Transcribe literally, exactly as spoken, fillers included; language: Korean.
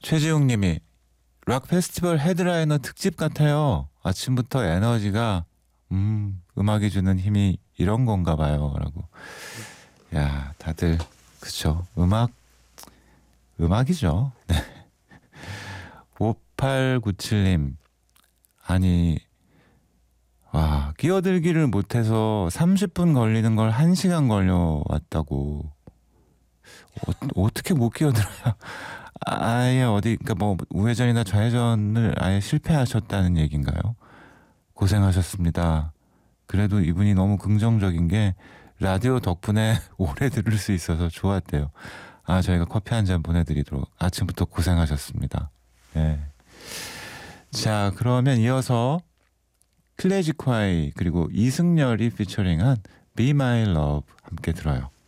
최지웅 님이 락 페스티벌 헤드라이너 특집 같아요. 아침부터 에너지가 음 음악이 주는 힘이 이런 건가 봐요 라고. 야 다들 그쵸. 음악 음악이죠. 네. 오팔구칠 님 아니 와 끼어들기를 못해서 삼십 분 걸리는 걸 한 시간 걸려왔다고. 어, 어떻게 못 끼어들어요? 아예 어디 그러니까 뭐 우회전이나 좌회전을 아예 실패하셨다는 얘기인가요? 고생하셨습니다. 그래도 이분이 너무 긍정적인 게 라디오 덕분에 오래 들을 수 있어서 좋았대요. 아 저희가 커피 한 잔 보내드리도록. 아침부터 고생하셨습니다. 네. 자 그러면 이어서 클래식콰이 그리고 이승열이 피처링한 Be My Love 함께 들어요.